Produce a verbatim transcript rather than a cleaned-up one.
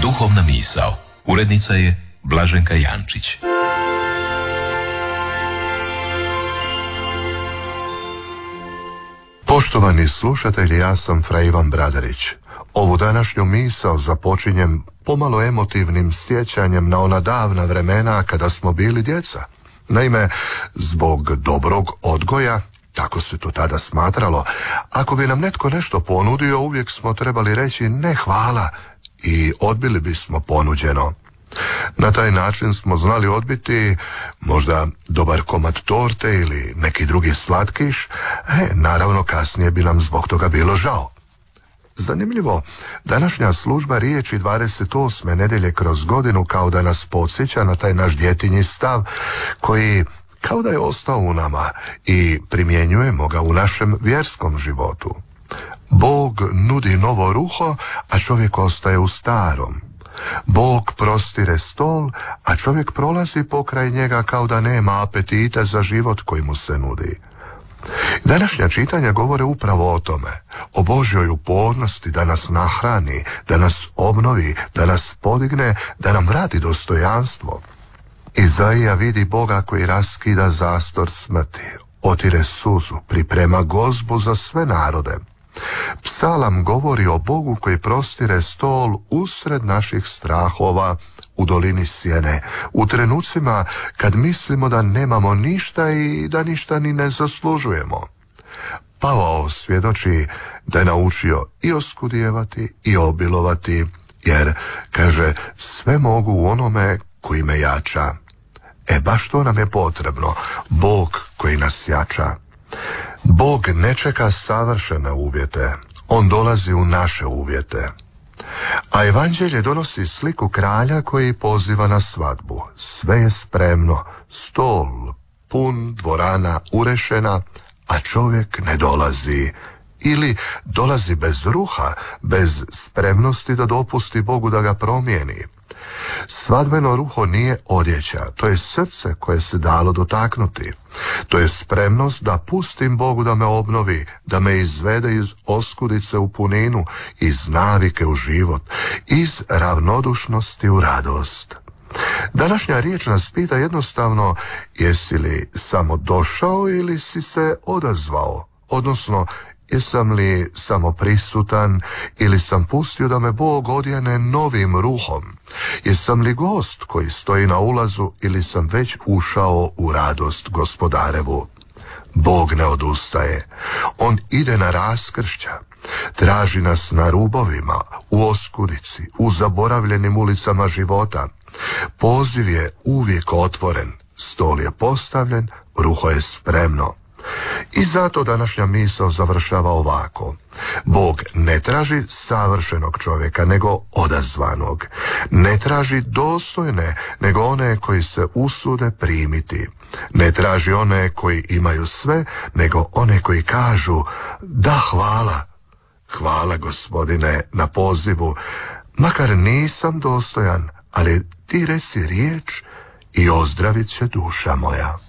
Duhovna misao. Urednica je Blaženka Jančić. Poštovani slušatelji, ja sam fra Ivan Bradarić. Ovu današnju misao započinjem pomalo emotivnim sjećanjem na ona davna vremena kada smo bili djeca. Naime, zbog dobrog odgoja, tako se to tada smatralo, ako bi nam netko nešto ponudio, uvijek smo trebali reći ne hvala i odbili bismo ponuđeno. Na taj način smo znali odbiti možda dobar komad torte ili neki drugi slatkiš, e, naravno kasnije bi nam zbog toga bilo žao. Zanimljivo, današnja služba riječi dvadeset osme nedjelje kroz godinu kao da nas podsjeća na taj naš djetinji stav koji kao da je ostao u nama i primjenjujemo ga u našem vjerskom životu. Bog nudi novo ruho, a čovjek ostaje u starom. Bog prostire stol, a čovjek prolazi pokraj njega kao da nema apetita za život koji mu se nudi. Današnja čitanja govore upravo o tome, o Božjoj upornosti da nas nahrani, da nas obnovi, da nas podigne, da nam vrati dostojanstvo. Izaija vidi Boga koji raskida zastor smrti, otire suzu, priprema gozbu za sve narode. Psalam govori o Bogu koji prostire stol usred naših strahova, u dolini sjene, u trenucima kad mislimo da nemamo ništa i da ništa ni ne zaslužujemo. Pavao svjedoči da je naučio i oskudijevati i obilovati, jer, kaže, sve mogu u onome koji me jača. E baš to nam je potrebno, Bog koji nas jača. Bog ne čeka savršene uvjete, on dolazi u naše uvjete. A evanđelje donosi sliku kralja koji poziva na svadbu. Sve je spremno, stol pun, dvorana urešena, a čovjek ne dolazi. Ili dolazi bez ruha, bez spremnosti da dopusti Bogu da ga promijeni. Svadbeno ruho nije odjeća, to je srce koje se dalo dotaknuti. To je spremnost da pustim Bogu da me obnovi, da me izvede iz oskudice u puninu, iz navike u život, iz ravnodušnosti u radost. Današnja riječ nas pita jednostavno, jesi li samo došao ili si se odazvao, odnosno jesam li samo prisutan ili sam pustio da me Bog odjene novim ruhom? Jesam li gost koji stoji na ulazu ili sam već ušao u radost gospodarevu? Bog ne odustaje. On ide na raskršća. Traži nas na rubovima, u oskudici, u zaboravljenim ulicama života. Poziv je uvijek otvoren. Stol je postavljen, ruho je spremno. I zato današnja misao završava ovako. Bog ne traži savršenog čovjeka, nego odazvanog. Ne traži dostojne, nego one koji se usude primiti. Ne traži one koji imaju sve, nego one koji kažu da hvala. Hvala, Gospodine, na pozivu. Makar nisam dostojan, ali ti reci riječ i ozdravit će duša moja.